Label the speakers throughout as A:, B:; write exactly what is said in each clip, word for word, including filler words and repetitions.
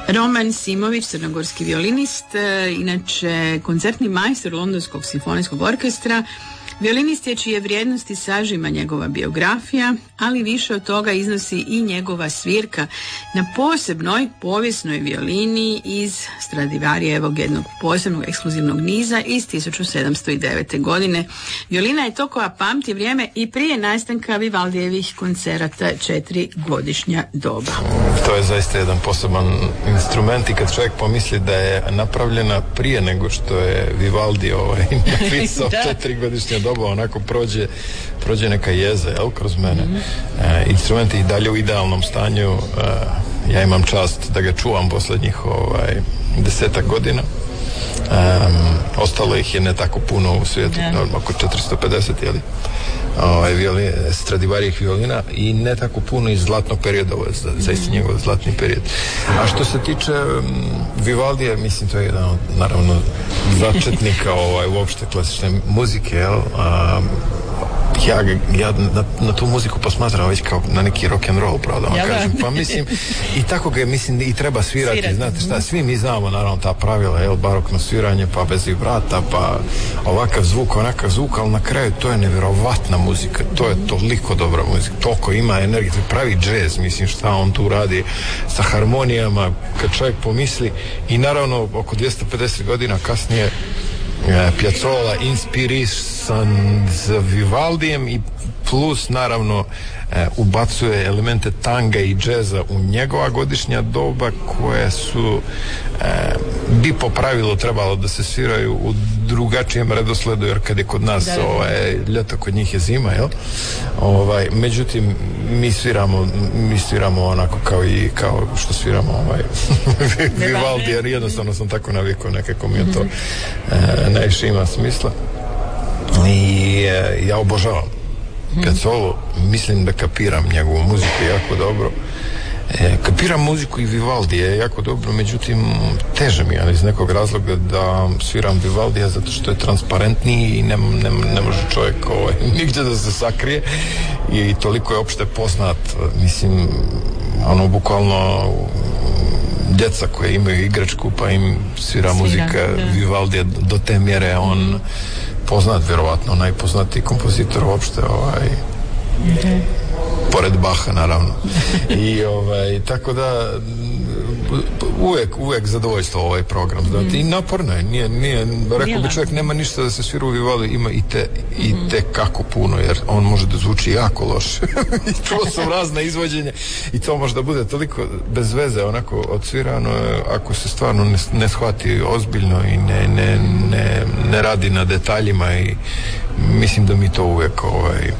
A: Roman Simović, crnogorski violinist, inače koncertni majstor Londonskog simfonijskog orkestra. Violinist je čije vrijednosti sažima njegova biografija, ali više od toga iznosi i njegova svirka na posebnoj povijesnoj violini iz Stradivarijevog jednog posebnog ekskluzivnog niza iz tisuću sedamsto devete. godine. Violina je to koja pamti vrijeme i prije nastanka Vivaldijevih koncerata četiri godišnja doba.
B: To je zaista jedan poseban instrument i kad čovjek pomisli da je napravljena prije nego što je Vivaldi ovaj napisao četiri godišnja doba, onako prođe, prođe neka jeza, jel, kroz mene. Mm-hmm. E, instrument je i dalje u idealnom stanju. E, ja imam čast da ga čuvam posljednjih ovaj, desetak godina. Um, ostalo ih je ne tako puno u svijetu, yeah. oko četiristo pedeset, jeli, ovaj, violin, Stradivarijevih violina i ne tako puno iz zlatnog perioda, ovo je za, zaista njegov zlatni period. A što se tiče um, Vivaldija, mislim, to je jedan od, naravno, začetnika ovaj, uopšte klasične muzike, jel, um, ja, ja na, na tu muziku posmatram već kao na neki rock and roll, pravo da vam ja, kažem, pa mislim i tako ga mislim i treba svirati, svirati. Znate šta, svi mi znamo naravno ta pravila, jel, barokno sviranje, pa bez vibrata, pa ovakav zvuk, onakav zvuk, ali na kraju to je nevjerovatna muzika, to je toliko dobra muzika, toliko ima energije, pravi džez, mislim, šta on tu radi sa harmonijama, kad čovjek pomisli, i naravno oko dvjesto pedeset godina kasnije Piazzolla inspirisan za Vivaldijem i plus naravno e, ubacuje elemente tanga i džeza u njegova godišnja doba koje su e, bi po pravilu trebalo da se sviraju u drugačijem redosledu, jer kad je kod nas da, da, da. Ovaj, ljeto, kod njih je zima, jel? Ovaj, međutim mi sviramo mi sviramo onako kao i kao što sviramo ovaj Vivaldi, jer jednostavno sam tako navikao, nekako mi je to e, najviše ima smisla i e, ja obožavam Piazzolla, mislim da kapiram njegovu muziku jako dobro. E, kapiram muziku i Vivaldija jako dobro, međutim teže mi je iz nekog razloga da sviram Vivaldija zato što je transparentniji i ne, ne, ne može čovjek ovaj, nigdje da se sakrije i toliko je opšte poznat, mislim, ono bukvalno djeca koje imaju igračku pa im svira, svira muzika da. Vivaldija do te mjere on poznat, vjerovatno najpoznatiji kompozitor uopšte, ovaj, okay. pored Baha naravno. I ovaj, tako da uvijek, uvijek zadovoljstvo ovaj program, znate, mm. i naporno je, nije, nije, rekao bi čovjek, nema ništa da se svira u Vivaldi, ima i te, i te kako puno, jer on može da zvuči jako loše. I to su razna izvođenja i to može da bude toliko bez veze, onako odsvirano, ako se stvarno ne, ne shvati ozbiljno i ne, ne, ne, ne radi na detaljima, i mislim da mi to uvijek ovaj,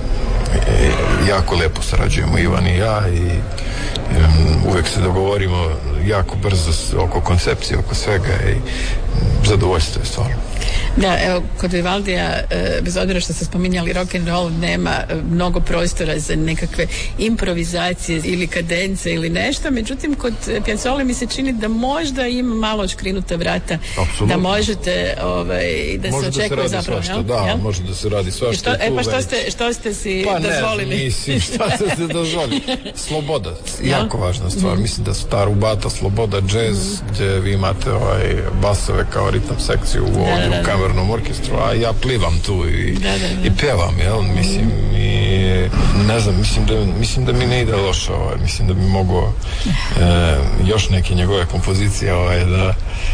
B: jako lijepo sarađujemo, Ivan i ja, i um, uvijek se dogovorimo jako brzo oko koncepcije, oko svega, i zadovoljstvo je stvarno.
A: Da, evo, kod Vivaldija, bez obzira što ste spominjali rock and roll, nema mnogo prostora za nekakve improvizacije ili kadence ili nešto, međutim kod Piazzolle mi se čini da možda ima malo odškrinuta vrata. Absolutno. Da možete, ovaj, da može se očekuje da se zapravo, svašta, da,
B: ja? Može da se radi svašta. Što,
A: e pa što ste, što ste si
B: pa
A: dozvolili?
B: Ne, nisi, šta ste se dozvolili? Sloboda, jako važna stvar. Mm. Mislim da su ta rubata, sloboda, džez, mm. gdje vi imate ovaj, basove kao ritam sekciju u, da, da, da. u kamernom orkestru, a ja plivam tu i, da, da, da. i pevam, jel, mislim, i ne znam, mislim da, mislim da mi ne ide loše, ovaj, mislim da bi mogo e, još neke njegove kompozicije ovaj, da